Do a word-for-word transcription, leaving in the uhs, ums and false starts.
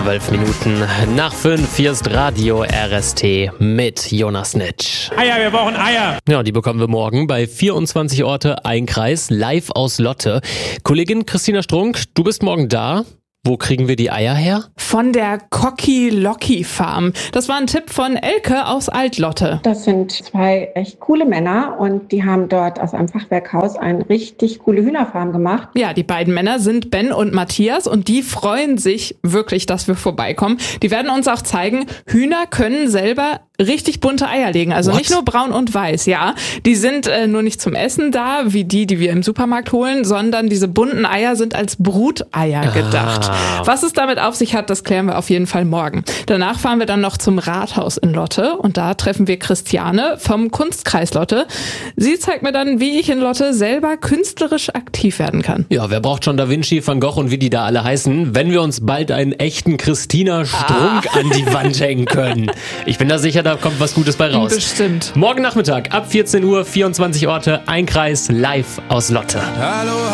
Zwölf Minuten nach fünf. Hier ist Radio R S T mit Jonas Nitsch. Eier, wir brauchen Eier. Ja, die bekommen wir morgen bei vierundzwanzig Orte, ein Kreis, live aus Lotte. Kollegin Christina Strunk, du bist morgen da. Wo kriegen wir die Eier her? Von der Cocky Locky Farm. Das war ein Tipp von Elke aus Altlotte. Das sind zwei echt coole Männer und die haben dort aus einem Fachwerkhaus eine richtig coole Hühnerfarm gemacht. Ja, die beiden Männer sind Ben und Matthias und die freuen sich wirklich, dass wir vorbeikommen. Die werden uns auch zeigen, Hühner können selber richtig bunte Eier legen. Also What? Nicht nur braun und weiß, ja. Die sind äh, nur nicht zum Essen da, wie die, die wir im Supermarkt holen, sondern diese bunten Eier sind als Bruteier gedacht. Ah. Was es damit auf sich hat, das klären wir auf jeden Fall morgen. Danach fahren wir dann noch zum Rathaus in Lotte und da treffen wir Christiane vom Kunstkreis Lotte. Sie zeigt mir dann, wie ich in Lotte selber künstlerisch aktiv werden kann. Ja, wer braucht schon Da Vinci, Van Gogh und wie die da alle heißen, wenn wir uns bald einen echten Christina Strunk ah. an die Wand hängen können. Ich bin da sicher, da kommt was Gutes bei raus. Bestimmt. Morgen Nachmittag ab vierzehn Uhr, vierundzwanzig Orte, ein Kreis, live aus Lotte. Hallo.